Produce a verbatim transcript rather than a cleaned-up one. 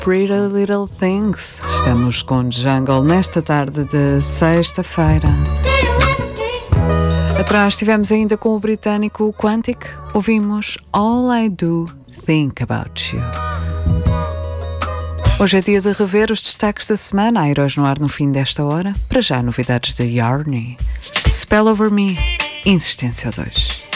Pretty Little Things. Estamos com Jungle nesta tarde de sexta-feira. Atrás estivemos ainda com o britânico Quantic. Ouvimos All I Do Think About You. Hoje é dia de rever os destaques da semana. Há Heróis no Ar no fim desta hora. Para já, novidades de Yarny. Spell Over Me, Insistência dois.